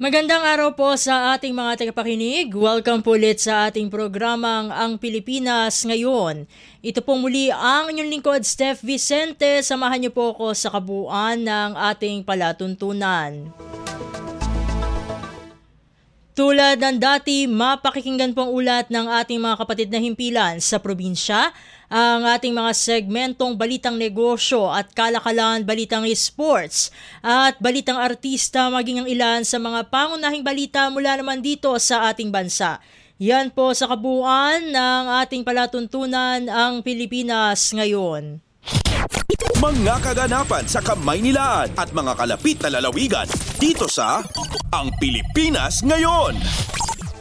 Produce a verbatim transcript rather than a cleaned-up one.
Magandang araw po sa ating mga tagapakinig. Welcome po ulit sa ating programang Ang Pilipinas Ngayon. Ito po muli ang inyong lingkod, Steph Vicente. Samahan niyo po ako sa kabuuan ng ating palatuntunan. Tulad ng dati, mapakikinggan po ang ulat ng ating mga kapatid na himpilan sa probinsya, ang ating mga segmentong balitang negosyo at kalakalan, balitang sports at balitang artista, maging ang ilan sa mga pangunahing balita mula naman dito sa ating bansa. Yan po sa kabuuan ng ating palatuntunan, Ang Pilipinas Ngayon. Mga kaganapan sa Kamaynilaan at mga kalapit na lalawigan dito sa Ang Pilipinas Ngayon.